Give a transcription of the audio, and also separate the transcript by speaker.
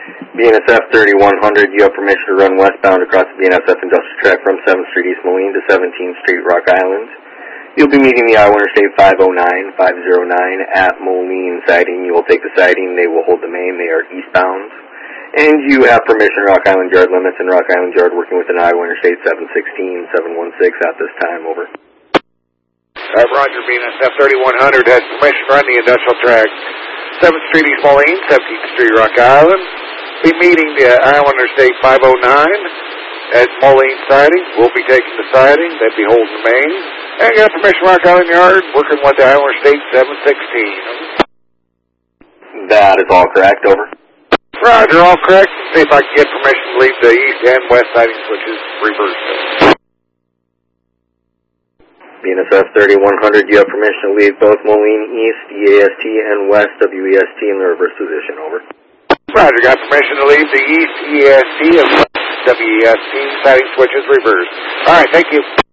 Speaker 1: BNSF 3100, you have permission to run westbound across the BNSF industrial track from 7th Street East Moline to 17th Street Rock Island. You'll be meeting the Iowa Interstate 509 at Moline siding. You will take the siding. They will hold the main. They are eastbound. And you have permission Rock Island Yard limits and Rock Island Yard working with an Iowa Interstate 716, 716 at this time. Over.
Speaker 2: Roger, BNSF 3100 has permission to run the industrial track 7th Street East Moline, 17th Street Rock Island. Be meeting the Iowa Interstate 509 at Moline siding. We'll be taking the siding. They'll be holding the main. And got permission Rock Island Yard working with the Iowa Interstate 716.
Speaker 1: That is all correct. Over.
Speaker 2: Roger, all correct. See if I can get permission to leave the east and west siding switches reversed.
Speaker 1: BNSF 3100, you have permission to leave both Moline East, EAST, and West, WEST in the reverse position. Over.
Speaker 2: Roger, got permission to leave the east, EAST, and west, WEST siding switches reversed. All right, thank you.